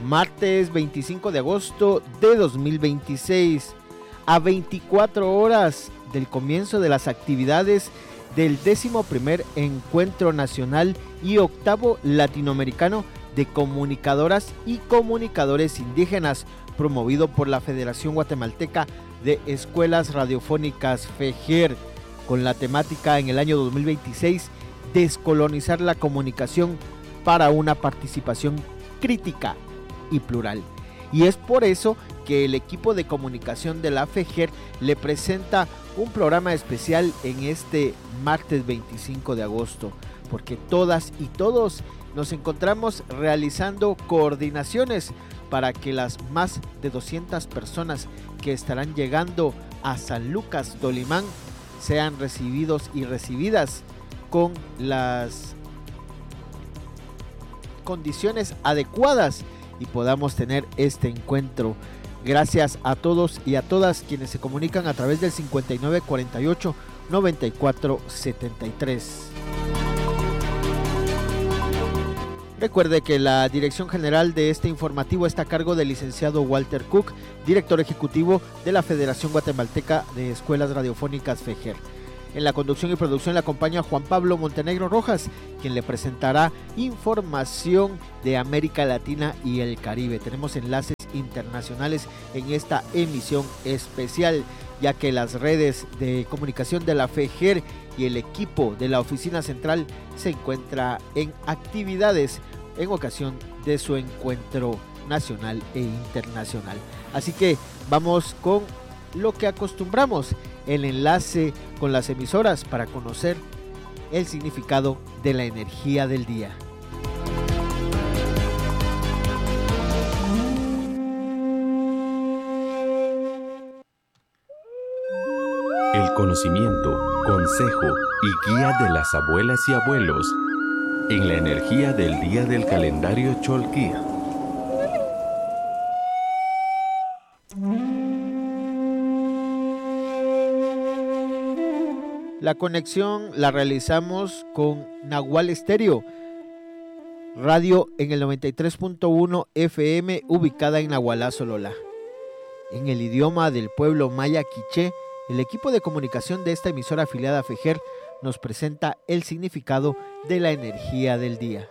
martes 25 de agosto de 2026, a 24 horas del comienzo de las actividades del 11º Encuentro Nacional y 8º Latinoamericano de Comunicadoras y Comunicadores Indígenas, promovido por la Federación Guatemalteca de Escuelas Radiofónicas FEGER, con la temática en el año 2026, descolonizar la comunicación para una participación crítica y plural. Y es por eso que el equipo de comunicación de la FEGER le presenta un programa especial en este martes 25 de agosto, porque todas y todos nos encontramos realizando coordinaciones para que las más de 200 personas que estarán llegando a San Lucas Tolimán sean recibidos y recibidas con las condiciones adecuadas y podamos tener este encuentro. Gracias a todos y a todas quienes se comunican a través del 5948-9473. Recuerde que la dirección general de este informativo está a cargo del licenciado Walter Cook, director ejecutivo de la Federación Guatemalteca de Escuelas Radiofónicas FEGER. En la conducción y producción le acompaña Juan Pablo Montenegro Rojas, quien le presentará información de América Latina y el Caribe. Tenemos enlaces internacionales en esta emisión especial, ya que las redes de comunicación de la FEGER y el equipo de la oficina central se encuentra en actividades en ocasión de su encuentro nacional e internacional. Así que vamos con lo que acostumbramos, el enlace con las emisoras para conocer el significado de la energía del día. El conocimiento, consejo y guía de las abuelas y abuelos en la energía del día del calendario Cholquí. La conexión la realizamos con Nahual Estéreo, radio en el 93.1 FM, ubicada en Nahualá, Sololá. En el idioma del pueblo maya quiché, el equipo de comunicación de esta emisora afiliada a FEGER nos presenta el significado de la energía del día.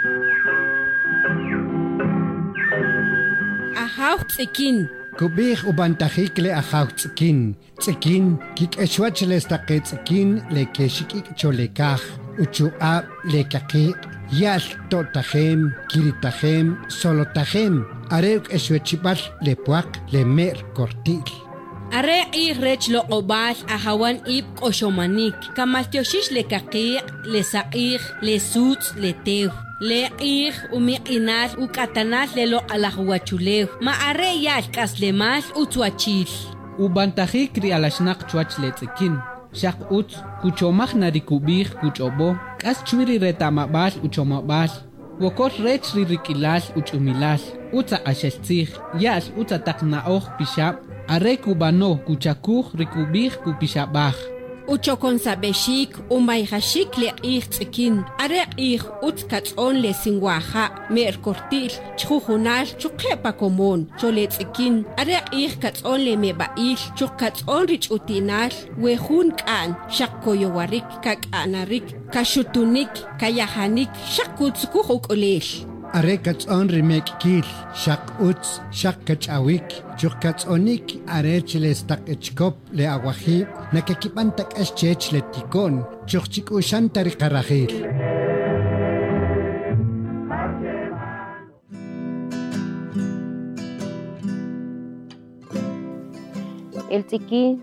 Ahaw tzikin. Kubih ubantajik le ahaw tzikin. Tzikin kik eshwach le staqe tzikin le keshikik cholekaj. Uchuab le kakik. Yal totajem, kiritajem, solotajem. Areuk eshwechibal le puak le mer cortil. Are rech lo obal ahawan ib oshomanik. Kamaltioshish le kakik, le sair, le suts, le teu. Le umiqinal ukatanal lelo alahuachuleu. Ma are yalkas le mal utuachil. Ubantaji kri alashnaq chuach letzikin. Shaq ut kuchomaj narikubij kuchobo. Kas chwiri retamabal uchomabal. Wokot rech ririkilal uchumilal. Utsa ashestzig. Yas utsa taknaoj pishab. Are kubano kuchakuj rikubij kupishabaj. Uchokon sabeshik umbayhashik le tzikin. Are utkatson le singwaha mer cortil chujunal chuklepa komon chole tzikin. Are katson le mebail chukatson rich utinal wehun kan shakkoyowarik kakanarik kashutunik kayahanik shakutskuhuk olesh. Arekats on remek kil, shak uts, shak kachawik, chukats onik, arech le stak echkop le aguajib, nakekipantak eschech le tikon, chukchik ushan tarikarajil. El tziquín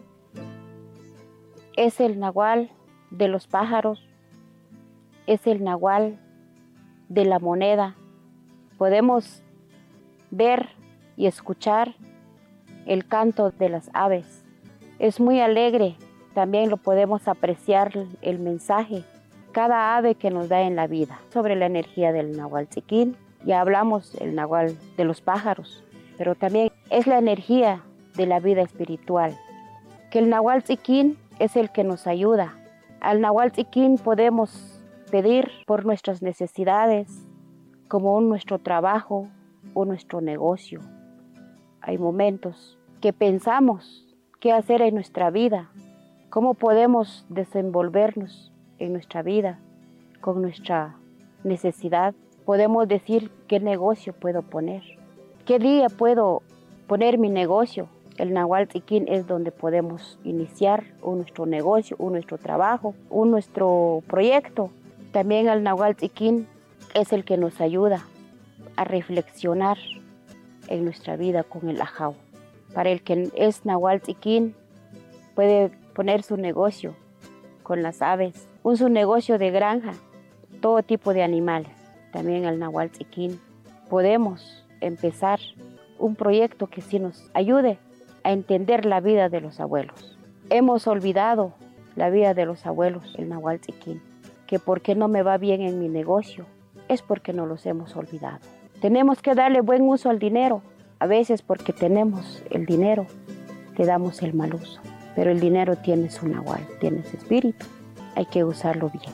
es el nahual de los pájaros, es el nahual de la moneda. Podemos ver y escuchar el canto de las aves. Es muy alegre, también lo podemos apreciar el mensaje, cada ave que nos da en la vida. Sobre la energía del nahual tziquín, ya hablamos el nahual de los pájaros, pero también es la energía de la vida espiritual. Que el nahual tziquín es el que nos ayuda. Al nahual tziquín podemos pedir por nuestras necesidades, como nuestro trabajo, o nuestro negocio. Hay momentos que pensamos qué hacer en nuestra vida, cómo podemos desenvolvernos en nuestra vida con nuestra necesidad. Podemos decir qué negocio puedo poner, qué día puedo poner mi negocio. El Nahual Tz'ikin es donde podemos iniciar nuestro negocio, nuestro trabajo, nuestro proyecto. También el Nahual Tz'ikin es el que nos ayuda a reflexionar en nuestra vida con el ajau. Para el que es Nahual Tz'ikin, puede poner su negocio con las aves, su negocio de granja, todo tipo de animales. También el Nahual Tz'ikin podemos empezar un proyecto que sí nos ayude a entender la vida de los abuelos. Hemos olvidado la vida de los abuelos, el Nahual Tz'ikin, que porque no me va bien en mi negocio, es porque no los hemos olvidado. Tenemos que darle buen uso al dinero. A veces porque tenemos el dinero, le damos el mal uso. Pero el dinero tiene su Nahual, tiene su espíritu. Hay que usarlo bien.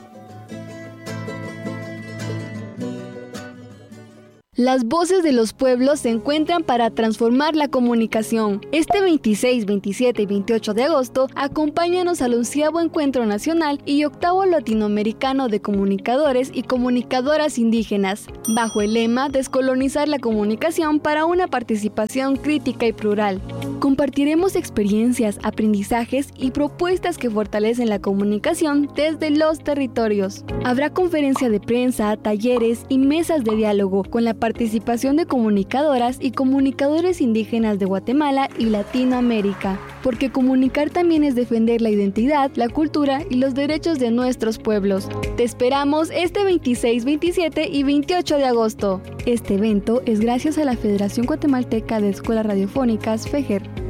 Las voces de los pueblos se encuentran para transformar la comunicación. Este 26, 27 y 28 de agosto, acompáñanos al 11º Encuentro Nacional y 8º Latinoamericano de Comunicadores y Comunicadoras Indígenas, bajo el lema Descolonizar la comunicación para una participación crítica y plural. Compartiremos experiencias, aprendizajes y propuestas que fortalecen la comunicación desde los territorios. Habrá conferencia de prensa, talleres y mesas de diálogo con la participación de comunicadoras y comunicadores indígenas de Guatemala y Latinoamérica, porque comunicar también es defender la identidad, la cultura y los derechos de nuestros pueblos. Te esperamos este 26, 27 y 28 de agosto. Este evento es gracias a la Federación Guatemalteca de Escuelas Radiofónicas, FEGER.